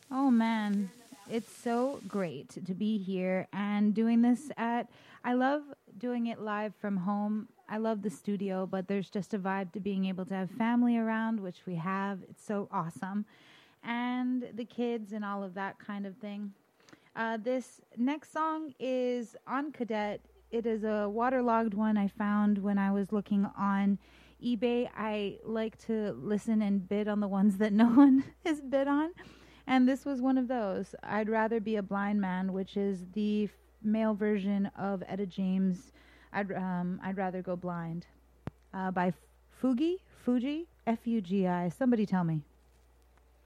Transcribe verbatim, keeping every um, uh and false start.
Oh man, it's so great to be here and doing this at. I love doing it live from home. I love the studio, but there's just a vibe to being able to have family around, which we have. It's so awesome. And the kids and all of that kind of thing. Uh, this next song is on Cadet. It is a waterlogged one I found when I was looking on eBay. I like to listen and bid on the ones that no one has bid on. And this was one of those. I'd Rather Be a Blind Man, which is the f- male version of Etta James' I'd, um, I'd Rather Go Blind uh, by Fugi, Fuji, F U G I. Somebody tell me.